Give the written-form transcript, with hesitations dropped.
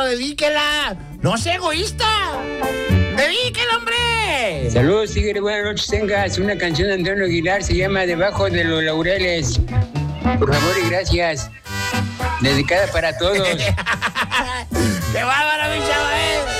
dedíquela. No sea egoísta. ¡Dedíquela, hombre! Saludos, Tigre, buenas noches. Tengas una canción de Antonio Aguilar, se llama Debajo de los Laureles. Por favor y gracias. Dedicada para todos. ¡Qué bárbaro, mi chavo!